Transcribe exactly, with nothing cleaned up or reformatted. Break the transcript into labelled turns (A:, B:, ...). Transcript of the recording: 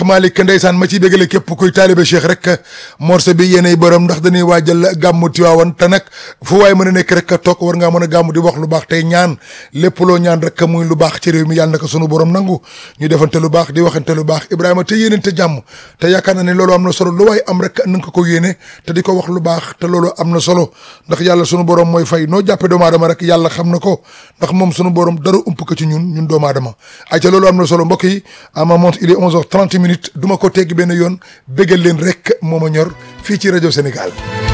A: Malick ndeysaan ma ciy bégale képp kuy taalibe Cheikh rek morceau bi yéenay borom ndax dañuy waajal gàmmu Tiwaawan te nag fu waay mën a nekk rek toog war ngaa mën a gàmmu di wax lu baax tey ñaan lépp loo ñaan rek muy lu baax ci réew mi yàlla na ko sunu borom nangu ñu defante lu baax di waxante lu baax Ibrahima te yéenante jàmm te yaakaar na ne loolu am na solo lu waay am rek na nga ko yéene te di ko wax lu baax te loolu am na solo ndax yàlla sunu borom mooy fay noo jàppe doomu aadama rek yàlla xam na ko ndax moom sunu borom dara ump ko ci ñun ñun doomu aadama ay ca loolu am na solo mbokk yi à ma montre il est onze heures trente minutes duma ko tegg benn yoon bégal leen rek moo ma ñor fii ci rajo Sénégal